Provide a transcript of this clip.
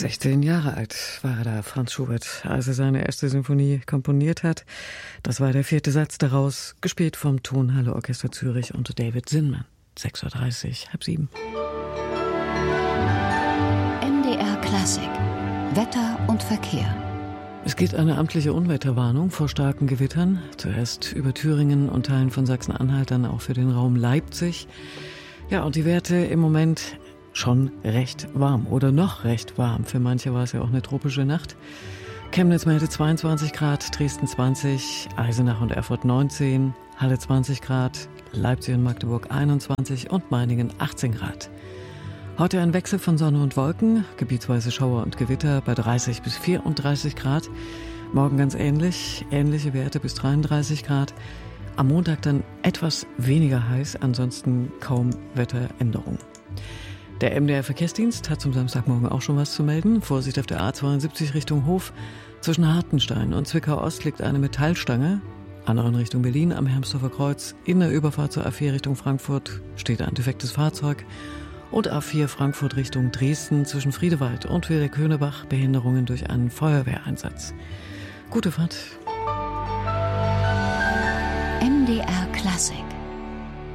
16 Jahre alt war er da, Franz Schubert, als er seine erste Sinfonie komponiert hat. Das war der 4. Satz daraus, gespielt vom Tonhalle Orchester Zürich unter David Zinman. 6:30 Uhr, 6:30. MDR Klassik. Wetter und Verkehr. Es geht eine amtliche Unwetterwarnung vor starken Gewittern. Zuerst über Thüringen und Teilen von Sachsen-Anhalt, dann auch für den Raum Leipzig. Ja, und die Werte im Moment schon recht warm oder noch recht warm. Für manche war es ja auch eine tropische Nacht. Chemnitz meldet 22 Grad, Dresden 20, Eisenach und Erfurt 19, Halle 20 Grad, Leipzig und Magdeburg 21 und Meiningen 18 Grad. Heute ein Wechsel von Sonne und Wolken, gebietsweise Schauer und Gewitter bei 30 bis 34 Grad. Morgen ganz ähnliche Werte bis 33 Grad. Am Montag dann etwas weniger heiß, ansonsten kaum Wetteränderung. Der MDR-Verkehrsdienst hat zum Samstagmorgen auch schon was zu melden. Vorsicht auf der A72 Richtung Hof. Zwischen Hartenstein und Zwickau-Ost liegt eine Metallstange. Anderen Richtung Berlin am Hermsdorfer Kreuz. In der Überfahrt zur A4 Richtung Frankfurt steht ein defektes Fahrzeug. Und A4 Frankfurt Richtung Dresden zwischen Friedewald und Wilder-Könebach Behinderungen durch einen Feuerwehreinsatz. Gute Fahrt. MDR Klassik.